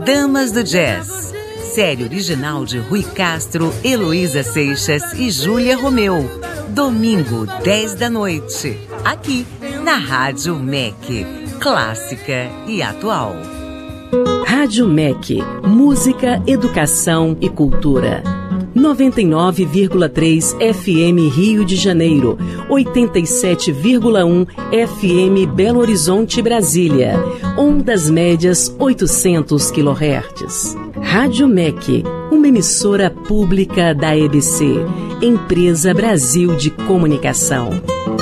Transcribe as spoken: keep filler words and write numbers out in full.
Damas do Jazz. Série original de Rui Castro, Heloísa Seixas e Júlia Romeu. Domingo, dez da noite. Aqui, na Rádio M E C. Clássica e atual. Rádio M E C. Música, educação e cultura. noventa e nove vírgula três F M Rio de Janeiro, oitenta e sete vírgula um F M Belo Horizonte, Brasília, ondas médias oitocentos quilohertz. Rádio M E C, uma emissora pública da E B C, Empresa Brasil de Comunicação.